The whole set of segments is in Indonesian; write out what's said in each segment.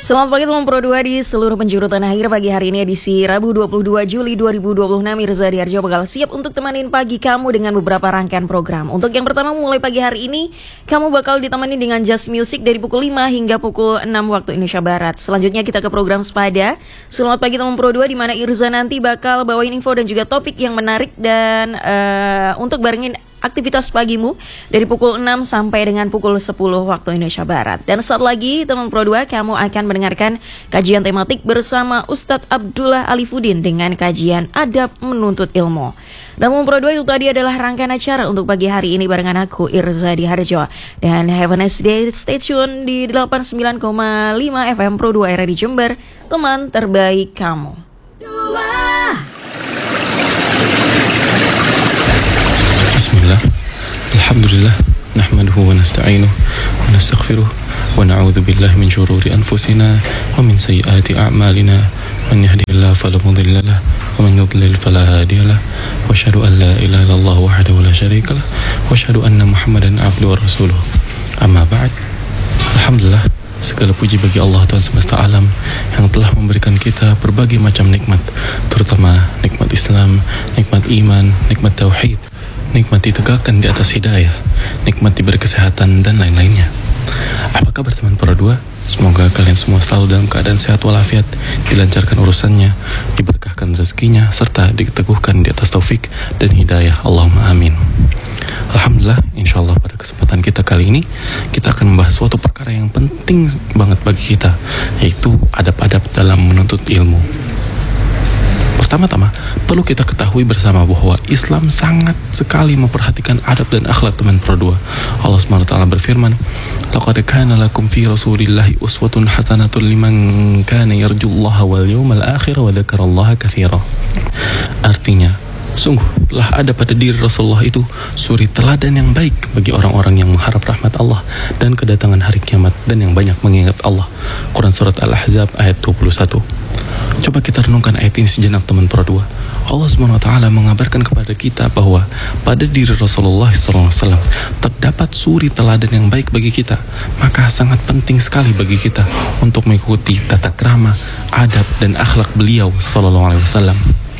Selamat pagi teman Pro 2 di seluruh penjuru tanah air. Pagi hari ini edisi Rabu 22 Juli 2026, Mirza Diarjo bakal siap untuk temanin pagi kamu dengan beberapa rangkaian program. Untuk yang pertama, mulai pagi hari ini kamu bakal ditemani dengan Just Music dari pukul 5 hingga pukul 6 waktu Indonesia Barat. Selanjutnya kita ke program Sepada. Selamat pagi teman Pro 2, di mana Irza nanti bakal bawain info dan juga topik yang menarik dan untuk barengin aktivitas pagimu dari pukul 6 sampai dengan pukul 10 waktu Indonesia Barat. Dan saat lagi teman Pro 2, kamu akan mendengarkan kajian tematik bersama Ustadz Abdullah Alifuddin dengan kajian Adab Menuntut Ilmu. Dan teman Pro 2, itu tadi adalah rangkaian acara untuk pagi hari ini barengan aku Irza Diarjo. Dan have a nice day, stay tune di 89,5 FM Pro 2 era di Jember, teman terbaik kamu. Bismillah, alhamdulillah, nahmaduhu wa nasta'inuh wa nastaghfiruh wa na'udzu billahi min syururi anfusina wa min sayyiati a'malina, man yahdihillahu fala mudilla lahu wa man yudlil fala hadiya lahu, wa asyhadu an la ilaha illallah wahdahu la syarika lahu wa asyhadu anna Muhammadan abduhu wa rasuluh. Amma ba'd. Alhamdulillah, segala puji bagi Allah Tuhan semesta alam yang telah memberikan kita berbagai macam nikmat, terutama nikmat Islam, nikmat iman, nikmat tauhid, nikmat ditegakkan di atas hidayah, nikmat diberi kesehatan dan lain-lainnya. Apa kabar teman Pro 2? Semoga kalian semua selalu dalam keadaan sehat walafiat, dilancarkan urusannya, diberkahkan rezekinya, serta diteguhkan di atas taufik dan hidayah. Allahumma amin. Alhamdulillah, insyaallah pada kesempatan kita kali ini kita akan membahas suatu perkara yang penting banget bagi kita, yaitu adab-adab dalam menuntut ilmu. Pertama-tama, perlu kita ketahui bersama bahwa Islam sangat sekali memperhatikan adab dan akhlak teman Pro 2. Allah SWT berfirman, "Laqad kana lakum fi Rasulillahi uswatun hasanatun liman kana yarjullaha wal yawmal akhir wa dzakarallaha katsira." Artinya, sungguh telah ada pada diri Rasulullah itu suri teladan yang baik bagi orang-orang yang mengharap rahmat Allah dan kedatangan hari kiamat dan yang banyak mengingat Allah. Quran Surat Al-Ahzab ayat 21. Coba kita renungkan ayat ini sejenak teman Pro 2. Allah SWT mengabarkan kepada kita bahwa pada diri Rasulullah SAW terdapat suri teladan yang baik bagi kita. Maka sangat penting sekali bagi kita untuk mengikuti tata krama, adab dan akhlak beliau SAW.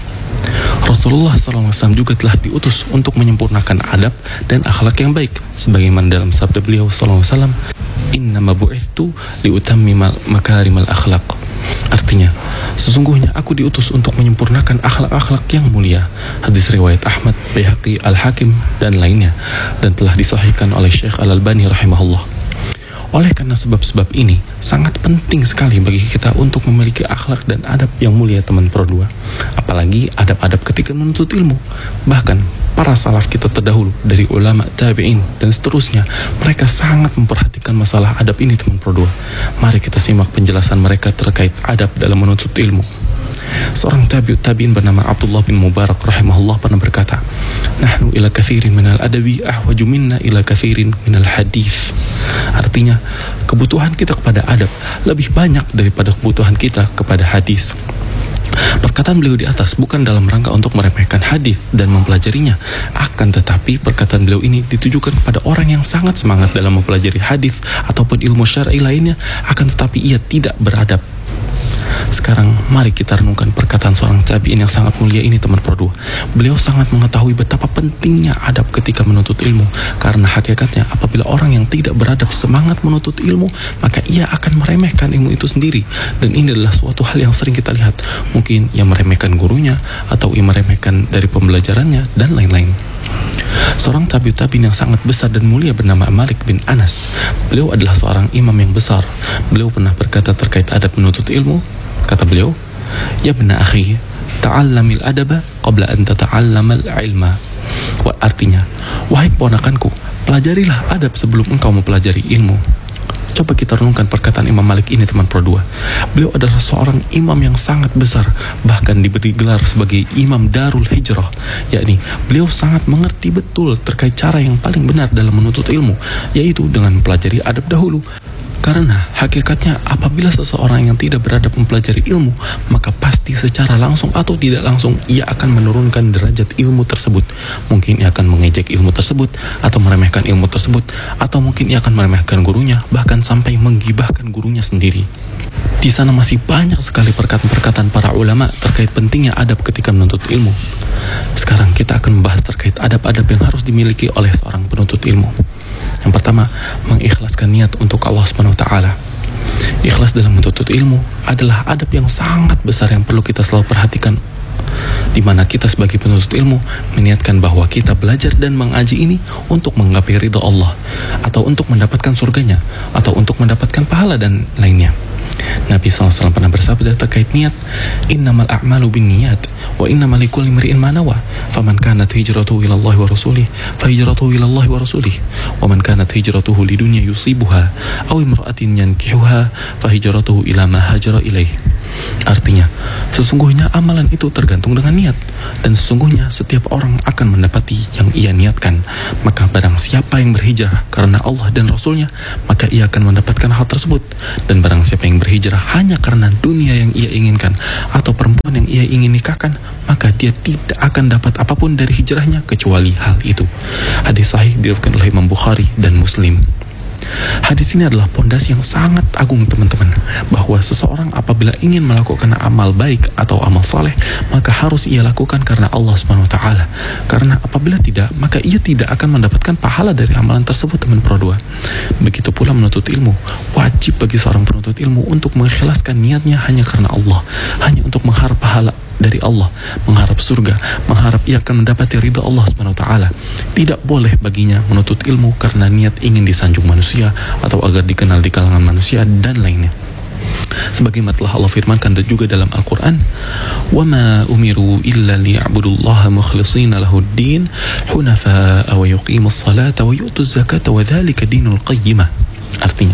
Rasulullah SAW juga telah diutus untuk menyempurnakan adab dan akhlak yang baik, sebagaimana dalam sabda beliau SAW, "Innama bu'ithtu liutammima makarimal akhlaq." Artinya, sesungguhnya aku diutus untuk menyempurnakan akhlak-akhlak yang mulia. Hadis riwayat Ahmad, Baihaqi, Al-Hakim dan lainnya, dan telah disahihkan oleh Syekh Al-Albani rahimahullah. Oleh karena sebab-sebab ini, sangat penting sekali bagi kita untuk memiliki akhlak dan adab yang mulia teman Pro 2. Apalagi adab-adab ketika menuntut ilmu. Bahkan para salaf kita terdahulu dari ulama, tabi'in dan seterusnya, mereka sangat memperhatikan masalah adab ini teman Pro 2. Mari kita simak penjelasan mereka terkait adab dalam menuntut ilmu. Seorang tabi'in bernama Abdullah bin Mubarak rahimahullah pernah berkata, "Nahnu ila kathirin minal adabi ahwaju minna ila kathirin minal hadith." Artinya, kebutuhan kita kepada adab lebih banyak daripada kebutuhan kita kepada hadis. Perkataan beliau di atas bukan dalam rangka untuk meremehkan hadis dan mempelajarinya, akan tetapi perkataan beliau ini ditujukan kepada orang yang sangat semangat dalam mempelajari hadis ataupun ilmu syar'i lainnya, akan tetapi ia tidak beradab. Sekarang mari kita renungkan perkataan seorang tabi'in yang sangat mulia ini teman Pro 2. Beliau sangat mengetahui betapa pentingnya adab ketika menuntut ilmu, karena hakikatnya apabila orang yang tidak beradab semangat menuntut ilmu, maka ia akan meremehkan ilmu itu sendiri. Dan ini adalah suatu hal yang sering kita lihat. Mungkin ia meremehkan gurunya, atau ia meremehkan dari pembelajarannya, dan lain-lain. Seorang tabi'in yang sangat besar dan mulia bernama Malik bin Anas. Beliau adalah seorang imam yang besar. Beliau pernah berkata terkait adab menuntut ilmu. Kata beliau, "Ya bna akhi, ta'allamil adaba qabla an tata'allamal ilma." Artinya, wahai ponakanku, pelajarilah adab sebelum engkau mempelajari ilmu. Coba kita renungkan perkataan Imam Malik ini teman Pro 2. Beliau adalah seorang imam yang sangat besar, bahkan diberi gelar sebagai Imam Darul Hijrah, yakni beliau sangat mengerti betul terkait cara yang paling benar dalam menuntut ilmu, yaitu dengan mempelajari adab dahulu. Karena hakikatnya apabila seseorang yang tidak beradab mempelajari ilmu, maka pasti secara langsung atau tidak langsung ia akan menurunkan derajat ilmu tersebut. Mungkin ia akan mengejek ilmu tersebut, atau meremehkan ilmu tersebut, atau mungkin ia akan meremehkan gurunya, bahkan sampai menggibahkan gurunya sendiri. Di sana masih banyak sekali perkataan-perkataan para ulama terkait pentingnya adab ketika menuntut ilmu. Sekarang kita akan membahas terkait adab-adab yang harus dimiliki oleh seorang penuntut ilmu. Yang pertama, mengikhlaskan niat untuk Allah SWT. Ikhlas dalam menuntut ilmu adalah adab yang sangat besar yang perlu kita selalu perhatikan, di mana kita sebagai penuntut ilmu meniatkan bahwa kita belajar dan mengaji ini untuk menggapai ridha Allah, atau untuk mendapatkan surganya, atau untuk mendapatkan pahala dan lainnya. Nabi SAW pernah bersabda terkait niat, innamal a'malu bin niyat wa innamal likulli imri'in ma nawa faman kanat hijratuhu ila Allah wa rasulih fa hijratuhu ila Allah wa rasulih wa man kanat hijratuhu lidunya yusibuha aw imra'atin yankihuha fa hijratuhu ila ma hajara ilaih. Artinya, sesungguhnya amalan itu tergantung dengan niat, dan sesungguhnya setiap orang akan mendapati yang ia niatkan. Maka barang siapa yang berhijrah karena Allah dan Rasulnya, maka ia akan mendapatkan hal tersebut. Dan barang siapa yang berhijrah hanya karena dunia yang ia inginkan atau perempuan yang ia ingin nikahkan, maka dia tidak akan dapat apapun dari hijrahnya kecuali hal itu. Hadis sahih diriwayatkan oleh Imam Bukhari dan Muslim. Hadis ini adalah pondasi yang sangat agung, teman-teman, bahwa seseorang apabila ingin melakukan amal baik atau amal saleh, maka harus ia lakukan karena Allah SWT. Karena apabila tidak, maka ia tidak akan mendapatkan pahala dari amalan tersebut, teman Pro 2. Begitu pula menuntut ilmu. Wajib bagi seorang penuntut ilmu untuk mengikhlaskan niatnya hanya karena Allah, hanya untuk mengharap pahala dari Allah, mengharap surga, mengharap ia akan mendapati ridha Allah SWT. Tidak boleh baginya menuntut ilmu karena niat ingin disanjung manusia atau agar dikenal di kalangan manusia dan lainnya. Sebagaimana telah Allah firmankan dan juga dalam Al-Quran, وَمَا أُمِرُوا إِلَّا لِيَعْبُدُوا اللَّهَ مُخْلِصِينَ لَهُ الدِّينَ حُنَفَاءَ وَيُقِيمُوا الصَّلَاةَ وَيُؤْتُوا الزَّكَاةَ وَذَلِكَ دِينُ الْقَيِّمَةِ. Artinya,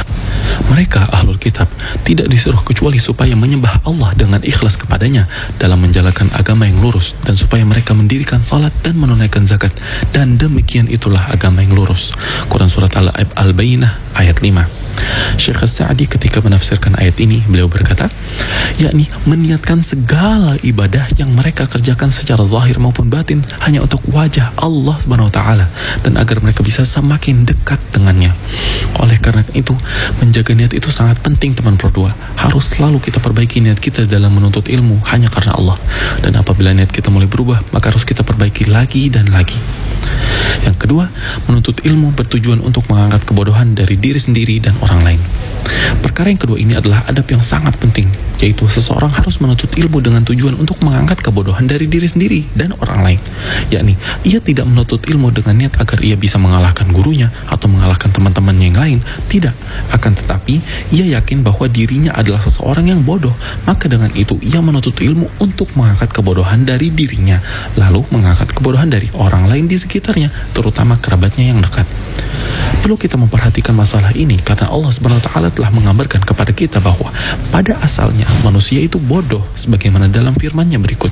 mereka ahlul kitab tidak disuruh kecuali supaya menyembah Allah dengan ikhlas kepadanya dalam menjalankan agama yang lurus, dan supaya mereka mendirikan salat dan menunaikan zakat, dan demikian itulah agama yang lurus. Quran Surat Al-Bayyinah ayat 5. Syekh As-Sa'di ketika menafsirkan ayat ini, beliau berkata, yakni meniatkan segala ibadah yang mereka kerjakan secara zahir maupun batin hanya untuk wajah Allah SWT, dan agar mereka bisa semakin dekat dengannya. Oleh karena itu, menjaga niat itu sangat penting, teman Pro 2. Harus selalu kita perbaiki niat kita dalam menuntut ilmu hanya karena Allah. Dan apabila niat kita mulai berubah, maka harus kita perbaiki lagi dan lagi. Yang kedua, menuntut ilmu bertujuan untuk mengangkat kebodohan dari diri sendiri dan orang lain. Perkara yang kedua ini adalah adab yang sangat penting, yaitu seseorang harus menuntut ilmu dengan tujuan untuk mengangkat kebodohan dari diri sendiri dan orang lain. Yakni, ia tidak menuntut ilmu dengan niat agar ia bisa mengalahkan gurunya atau mengalahkan teman-temannya yang lain. Tidak. Akan tetapi, ia yakin bahwa dirinya adalah seseorang yang bodoh. Maka dengan itu, ia menuntut ilmu untuk mengangkat kebodohan dari dirinya, lalu mengangkat kebodohan dari orang lain di sekitarnya, terutama kerabatnya yang dekat. Perlu kita memperhatikan masalah ini karena Allah SWT telah mengabarkan kepada kita bahwa pada asalnya manusia itu bodoh, sebagaimana dalam firman-Nya berikut.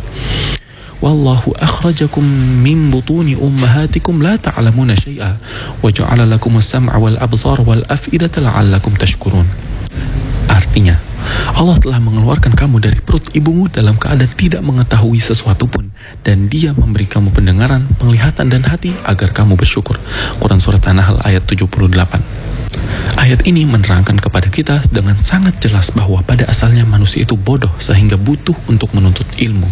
Wallahu akhrajakum min butuni ummahatikum la ta'lamuna syai'a wa ja'ala lakumus sam'a wal absar wal af'idata la'allakum tashkurun. Artinya, Allah telah mengeluarkan kamu dari perut ibumu dalam keadaan tidak mengetahui sesuatu pun, dan Dia memberi kamu pendengaran, penglihatan dan hati agar kamu bersyukur. Quran Surat An-Nahl ayat 78. Ayat ini menerangkan kepada kita dengan sangat jelas bahwa pada asalnya manusia itu bodoh sehingga butuh untuk menuntut ilmu.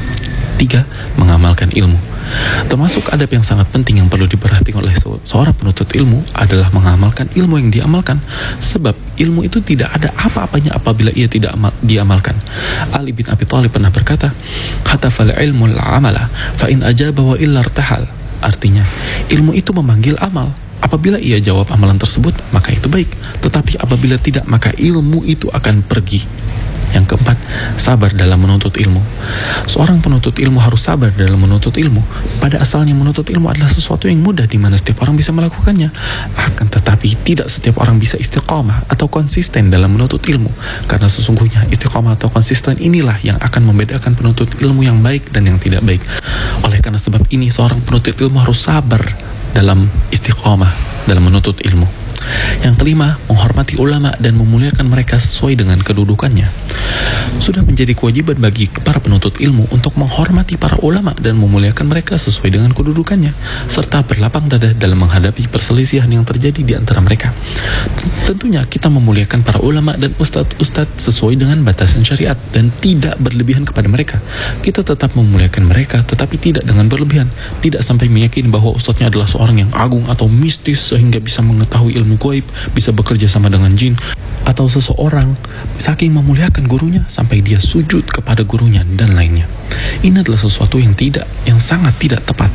3. Mengamalkan ilmu. Termasuk adab yang sangat penting yang perlu diperhatikan oleh seorang penuntut ilmu adalah mengamalkan ilmu yang diamalkan, sebab ilmu itu tidak ada apa-apanya apabila ia tidak diamalkan. Ali bin Abi Thalib pernah berkata, hatafal ilmu al-amala fa in ajaba wa illa irtahal. Artinya, ilmu itu memanggil amal. Apabila ia jawab amalan tersebut, maka itu baik. Tetapi apabila tidak, maka ilmu itu akan pergi. Yang keempat, sabar dalam menuntut ilmu. Seorang penuntut ilmu harus sabar dalam menuntut ilmu. Pada asalnya menuntut ilmu adalah sesuatu yang mudah di mana setiap orang bisa melakukannya. Akan tetapi tidak setiap orang bisa istiqamah atau konsisten dalam menuntut ilmu. Karena sesungguhnya istiqamah atau konsisten inilah yang akan membedakan penuntut ilmu yang baik dan yang tidak baik. Oleh karena sebab ini, seorang penuntut ilmu harus sabar dalam istiqamah dalam menuntut ilmu. Yang kelima, menghormati ulama dan memuliakan mereka sesuai dengan kedudukannya. Sudah menjadi kewajiban bagi para penuntut ilmu untuk menghormati para ulama dan memuliakan mereka sesuai dengan kedudukannya, serta berlapang dada dalam menghadapi perselisihan yang terjadi di antara mereka. Tentunya kita memuliakan para ulama dan ustadz-ustadz sesuai dengan batasan syariat dan tidak berlebihan kepada mereka. Kita tetap memuliakan mereka, tetapi tidak dengan berlebihan. Tidak sampai meyakini bahwa ustadznya adalah seorang yang agung atau mistis sehingga bisa mengetahui ilmu gaib, bisa bekerja sama dengan jin, atau seseorang saking memuliakan gurunya sampai dia sujud kepada gurunya dan lainnya. Ini adalah sesuatu yang sangat tidak tepat.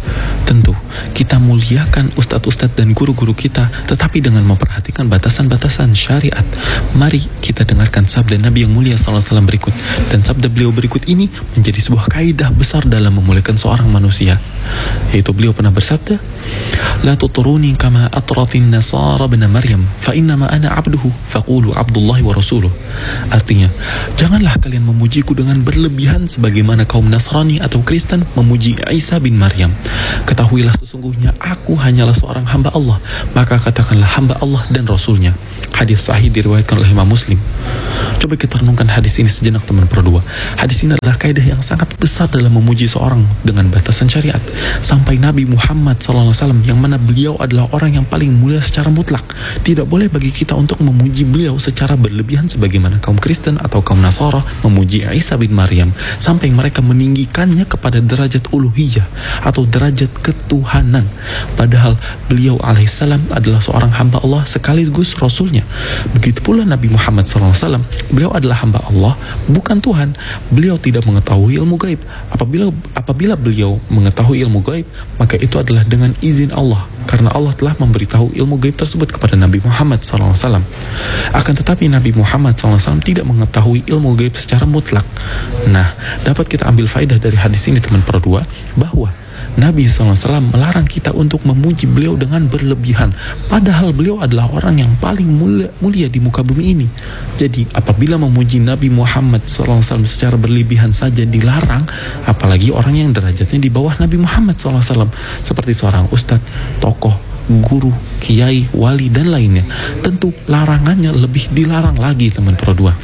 Tentu kita muliakan ustadz-ustadz dan guru-guru kita, tetapi dengan memperhatikan batasan-batasan syariat. Mari kita dengarkan sabda Nabi yang mulia SAW berikut. Dan sabda beliau berikut ini menjadi sebuah kaidah besar dalam memuliakan seorang manusia, yaitu beliau pernah bersabda, "La tuturuni kama atratin nasara bin Maryam, fa innama ana abduhu, faqulu abdullahi wa rasuluh." Artinya, janganlah kalian memujiku dengan berlebihan sebagaimana kaum Nasrani atau Kristen memuji Isa bin Maryam. Ketahuilah sesungguhnya aku hanyalah seorang hamba Allah, maka katakanlah hamba Allah dan Rasulnya. Hadis sahih diriwayatkan oleh Imam Muslim. Coba kita renungkan hadis ini sejenak teman Pro 2. Hadis ini adalah kaidah yang sangat besar dalam memuji seorang dengan batasan syariat. Sampai Nabi Muhammad SAW, yang mana beliau adalah orang yang paling mulia secara mutlak, tidak boleh bagi kita untuk memuji beliau secara berlebihan sebagaimana kaum Kristen atau kaum Nasara memuji Isa bin Maryam, sampai mereka meninggikannya kepada derajat uluhiyah atau derajat ketuhanan. Padahal beliau alaihissalam adalah seorang hamba Allah sekaligus Rasulnya. Begitu pula Nabi Muhammad SAW, beliau adalah hamba Allah, bukan Tuhan. Beliau tidak mengetahui ilmu gaib. Apabila beliau mengetahui ilmu gaib, maka itu adalah dengan izin Allah, karena Allah telah memberitahu ilmu gaib tersebut kepada Nabi Muhammad SAW. Akan tetapi Nabi Muhammad SAW tidak mengetahui ilmu gaib secara mutlak. Nah, dapat kita ambil faedah dari hadis ini teman Pro 2, bahwa Nabi SAW melarang kita untuk memuji beliau dengan berlebihan, padahal beliau adalah orang yang paling mulia di muka bumi ini. Jadi apabila memuji Nabi Muhammad SAW secara berlebihan saja dilarang, apalagi orang yang derajatnya di bawah Nabi Muhammad SAW, seperti seorang ustadz, tokoh, guru, kiai, wali, dan lainnya. Tentu larangannya lebih dilarang lagi teman Pro 2.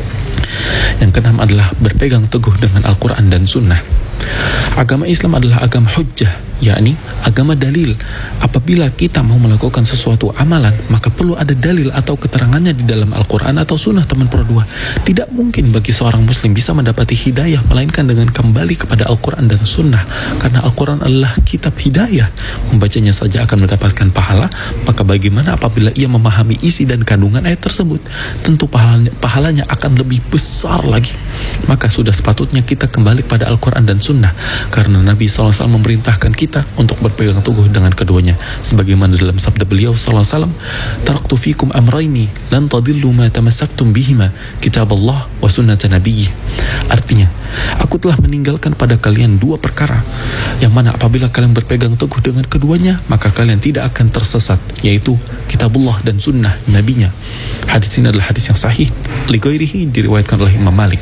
Yang keenam adalah berpegang teguh dengan Al-Quran dan Sunnah. Agama Islam adalah agama hujjah, yakni agama dalil. Apabila kita mau melakukan sesuatu amalan, maka perlu ada dalil atau keterangannya di dalam Al-Quran atau Sunnah teman Pro 2. Tidak mungkin bagi seorang muslim bisa mendapati hidayah melainkan dengan kembali kepada Al-Quran dan Sunnah, karena Al-Quran adalah kitab hidayah. Membacanya saja akan mendapatkan pahala, maka bagaimana apabila ia memahami isi dan kandungan ayat tersebut? Tentu pahalanya akan lebih besar lagi. Maka sudah sepatutnya kita kembali kepada Al-Quran dan Sunnah, karena Nabi SAW memerintahkan kita untuk berpegang teguh dengan keduanya, sebagaimana dalam sabda beliau SAW, "Taraktu fikum amraini lan tadillu ma tamassaktum bihima, kitaballah wa sunnata nabiyyi." Artinya, aku telah meninggalkan pada kalian dua perkara, yang mana apabila kalian berpegang teguh dengan keduanya, maka kalian tidak akan tersesat, yaitu kitabullah dan sunnah nabinya. Hadis ini adalah hadis yang sahih li ghairihi, diriwayatkan oleh Imam Malik.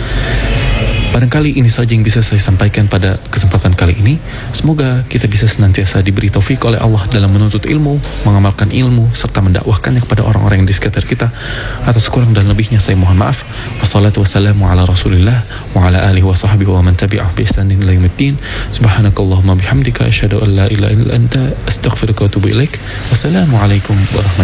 Barangkali ini saja yang bisa saya sampaikan pada kesempatan kali ini. Semoga kita bisa senantiasa diberi taufik oleh Allah dalam menuntut ilmu, mengamalkan ilmu, serta mendakwahkannya kepada orang-orang yang di sekitar kita. Atas kurang dan lebihnya saya mohon maaf. Wassalatu wassalamu ala rasulillah wa ala alihi wa sahbihi wa man tabi'ah bi ihsanin ila yaumiddin. Subhanakallahumma bihamdika asyhadu an la ilaha illa anta astaghfiruka wa atubu ilaik. Wassalamualaikum warahmatullahi wabarakatuh.